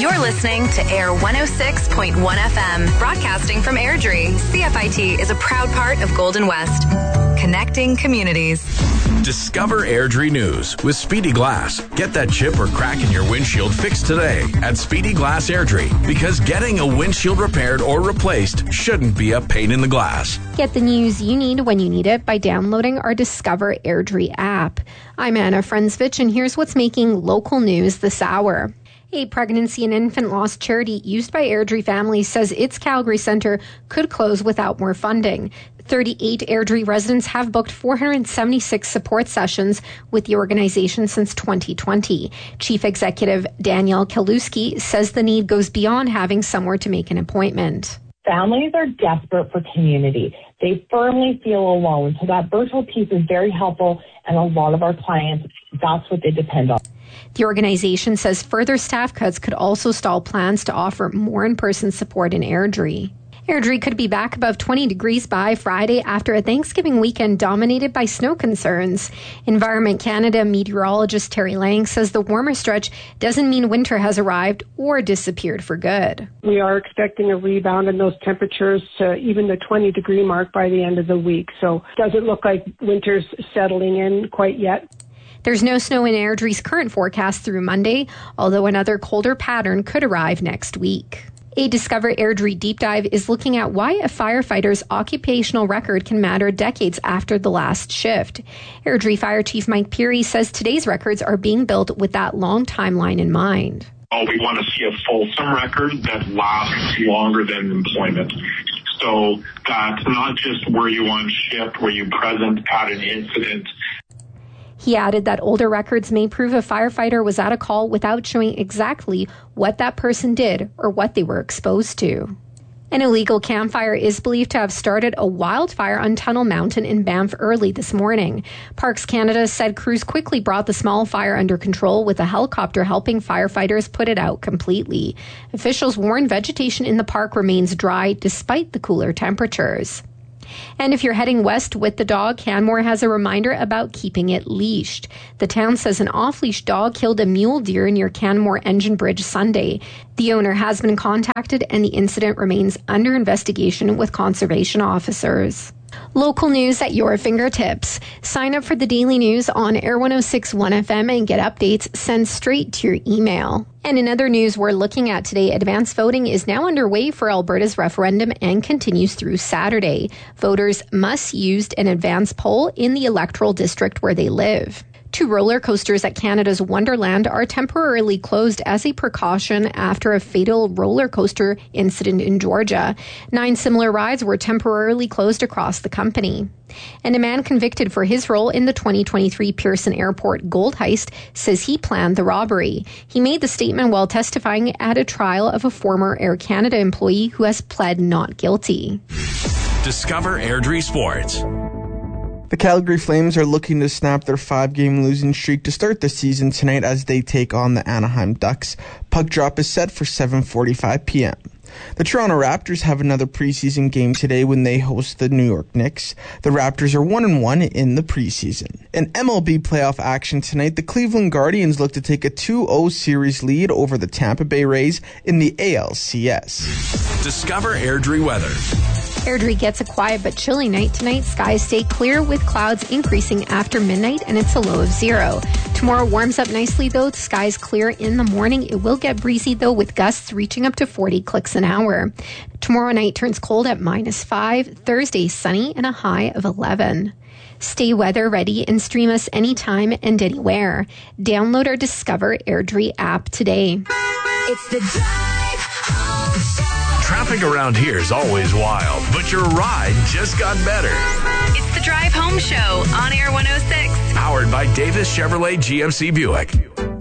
You're listening to Air 106.1 FM, broadcasting from Airdrie. CFIT is a proud part of Golden West, connecting communities. Discover Airdrie News with Speedy Glass. Get that chip or crack in your windshield fixed today at Speedy Glass Airdrie, because getting a windshield repaired or replaced shouldn't be a pain in the glass. Get the news you need when you need it by downloading our Discover Airdrie app. I'm Anna Frensvich, and here's what's making local news this hour. A pregnancy and infant loss charity used by Airdrie families says its Calgary Centre could close without more funding. 38 Airdrie residents have booked 476 support sessions with the organization since 2020. Chief Executive Danielle Kaluski says the need goes beyond having somewhere to make an appointment. Families are desperate for community. They firmly feel alone. So that virtual piece is very helpful, and a lot of our clients, that's what they depend on. The organization says further staff cuts could also stall plans to offer more in-person support in Airdrie. Airdrie could be back above 20 degrees by Friday after a Thanksgiving weekend dominated by snow concerns. Environment Canada meteorologist Terry Lang says the warmer stretch doesn't mean winter has arrived or disappeared for good. We are expecting a rebound in those temperatures to even the 20-degree mark by the end of the week. So it doesn't look like winter's settling in quite yet. There's no snow in Airdrie's current forecast through Monday, although another colder pattern could arrive next week. A Discover Airdrie deep dive is looking at why a firefighter's occupational record can matter decades after the last shift. Airdrie Fire Chief Mike Peary says today's records are being built with that long timeline in mind. We want to see a fulsome record that lasts longer than employment. So that's not just were you on shift, were you present at an incident. He added that older records may prove a firefighter was at a call without showing exactly what that person did or what they were exposed to. An illegal campfire is believed to have started a wildfire on Tunnel Mountain in Banff early this morning. Parks Canada said crews quickly brought the small fire under control, with a helicopter helping firefighters put it out completely. Officials warn vegetation in the park remains dry despite the cooler temperatures. And if you're heading west with the dog, Canmore has a reminder about keeping it leashed. The town says an off-leash dog killed a mule deer near Canmore Engine Bridge Sunday. The owner has been contacted, and the incident remains under investigation with conservation officers. Local news at your fingertips. Sign up for the daily news on Air 106.1 FM and get updates sent straight to your email. And in other news we're looking at today, advance voting is now underway for Alberta's referendum and continues through Saturday. Voters must use an advance poll in the electoral district where they live. 2 roller coasters at Canada's Wonderland are temporarily closed as a precaution after a fatal roller coaster incident in Georgia. 9 similar rides were temporarily closed across the company. And a man convicted for his role in the 2023 Pearson Airport gold heist says he planned the robbery. He made the statement while testifying at a trial of a former Air Canada employee who has pled not guilty. Discover Airdrie Sports. The Calgary Flames are looking to snap their 5-game losing streak to start the season tonight as they take on the Anaheim Ducks. Puck drop is set for 7:45 p.m. The Toronto Raptors have another preseason game today when they host the New York Knicks. The Raptors are 1-1 in the preseason. In MLB playoff action tonight, the Cleveland Guardians look to take a 2-0 series lead over the Tampa Bay Rays in the ALCS. Discover Airdrie weather. Airdrie gets a quiet but chilly night tonight. Skies stay clear with clouds increasing after midnight, and it's a low of 0. Tomorrow warms up nicely though. The skies clear in the morning. It will get breezy though, with gusts reaching up to 40 clicks an hour. Tomorrow night turns cold at -5. Thursday sunny and a high of 11. Stay weather ready and stream us anytime and anywhere. Download or Discover Airdrie app today. It's the Drive Home Show. Traffic around here is always wild, but your ride just got better. It's the Drive Home Show on Air 106. Powered by Davis Chevrolet GMC Buick.